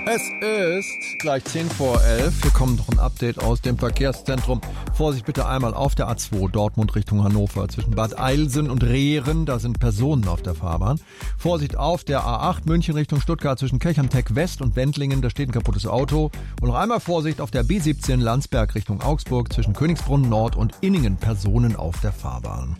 Es ist gleich 10 vor 11. Hier kommt noch ein Update aus dem Verkehrszentrum. Vorsicht bitte einmal auf der A2 Dortmund Richtung Hannover zwischen Bad Eilsen und Rehren. Da sind Personen auf der Fahrbahn. Vorsicht auf der A8 München Richtung Stuttgart zwischen Kelcham-Tech West und Wendlingen. Da steht ein kaputtes Auto. Und noch einmal Vorsicht auf der B17 Landsberg Richtung Augsburg zwischen Königsbrunn Nord und Inningen. Personen auf der Fahrbahn.